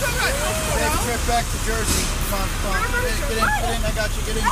Take a trip back to Jersey. Come on, come on. Get in, I got you, get in.